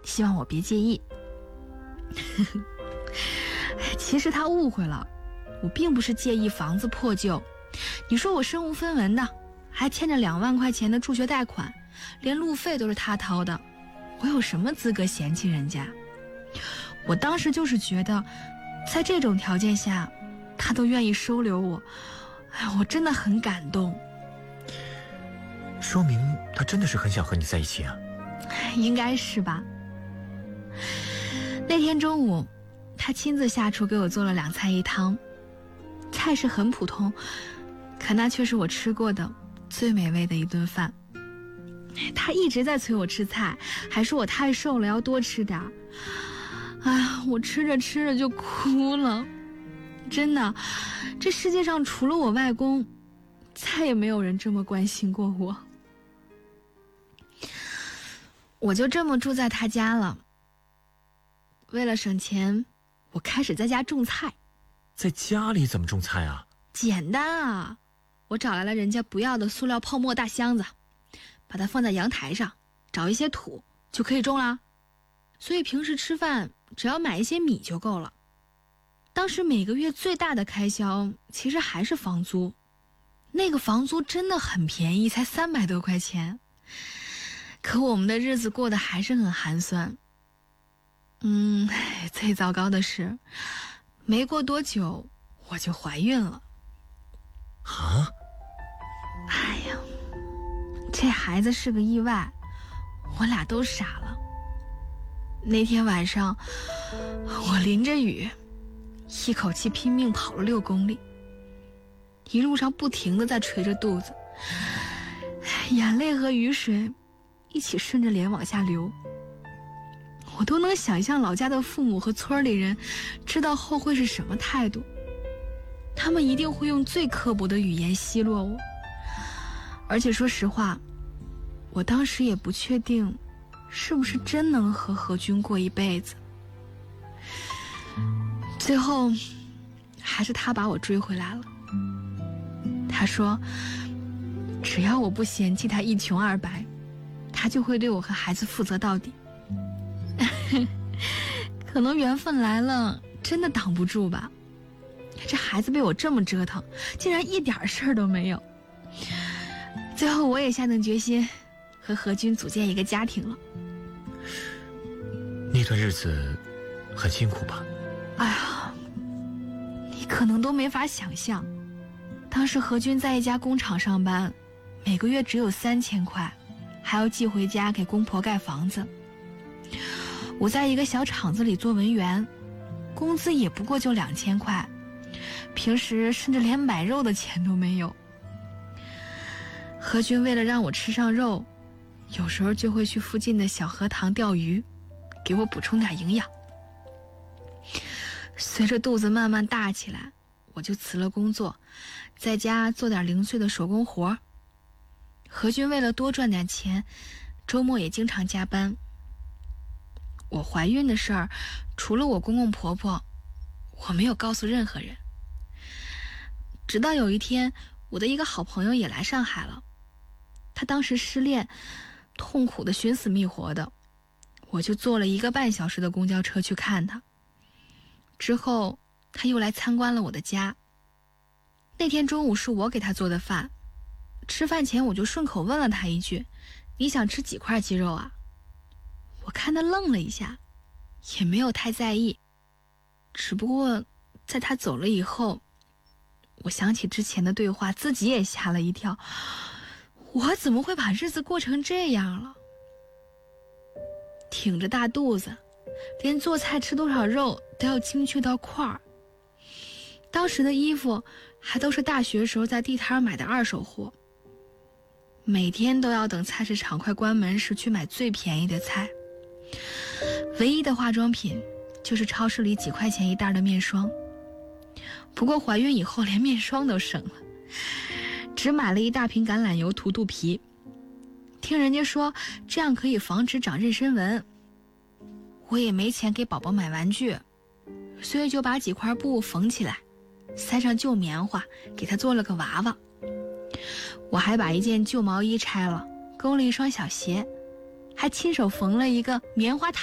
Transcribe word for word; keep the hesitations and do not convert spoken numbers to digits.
希望我别介意。其实他误会了，我并不是介意房子破旧。你说我身无分文的，还欠着两万块钱的助学贷款，连路费都是他掏的，我有什么资格嫌弃人家？我当时就是觉得，在这种条件下，他都愿意收留我，哎，我真的很感动。 说明他真的是很想和你在一起啊。 应该是吧。那天中午，他亲自下厨给我做了两菜一汤，菜是很普通，可那却是我吃过的最美味的一顿饭。他一直在催我吃菜，还说我太瘦了要多吃点。哎呀，我吃着吃着就哭了。真的，这世界上除了我外公，再也没有人这么关心过我。我就这么住在他家了。为了省钱，我开始在家种菜。 在家里怎么种菜啊？ 简单啊，我找来了人家不要的塑料泡沫大箱子，把它放在阳台上，找一些土就可以种了。所以平时吃饭只要买一些米就够了。当时每个月最大的开销其实还是房租，那个房租真的很便宜，才三百多块钱。可我们的日子过得还是很寒酸。嗯，最糟糕的是，没过多久我就怀孕了。 啊？ 哎呀，这孩子是个意外，我俩都傻了。那天晚上，我淋着雨，一口气拼命跑了六公里，一路上不停地在捶着肚子，眼泪和雨水一起顺着脸往下流。我都能想象老家的父母和村里人知道后会是什么态度，他们一定会用最刻薄的语言奚落我。而且说实话，我当时也不确定是不是真能和何军过一辈子。最后还是他把我追回来了。他说只要我不嫌弃他一穷二白，他就会对我和孩子负责到底。可能缘分来了，真的挡不住吧。这孩子被我这么折腾，竟然一点事儿都没有。最后我也下定决心和何军组建一个家庭了。 那段日子很辛苦吧？ 哎呀，你可能都没法想象，当时何军在一家工厂上班，每个月只有三千块，还要寄回家给公婆盖房子。我在一个小厂子里做文员，工资也不过就两千块，平时甚至连买肉的钱都没有。何军为了让我吃上肉，有时候就会去附近的小河塘钓鱼，给我补充点营养。随着肚子慢慢大起来，我就辞了工作，在家做点零碎的手工活。何军为了多赚点钱，周末也经常加班。我怀孕的事儿，除了我公公婆婆，我没有告诉任何人。直到有一天，我的一个好朋友也来上海了，他当时失恋，痛苦的寻死觅活的，我就坐了一个半小时的公交车去看他。之后他又来参观了我的家。那天中午是我给他做的饭，吃饭前我就顺口问了他一句：你想吃几块鸡肉啊？我看他愣了一下，也没有太在意。只不过在他走了以后，我想起之前的对话，自己也吓了一跳。我怎么会把日子过成这样了？挺着大肚子，连做菜吃多少肉都要精确到块儿。当时的衣服还都是大学时候在地摊买的二手货，每天都要等菜市场快关门时去买最便宜的菜。唯一的化妆品就是超市里几块钱一袋的面霜。不过怀孕以后连面霜都省了，只买了一大瓶橄榄油涂肚皮。听人家说这样可以防止长妊娠纹。我也没钱给宝宝买玩具，所以就把几块布缝起来，塞上旧棉花，给他做了个娃娃。我还把一件旧毛衣拆了，勾了一双小鞋，还亲手缝了一个棉花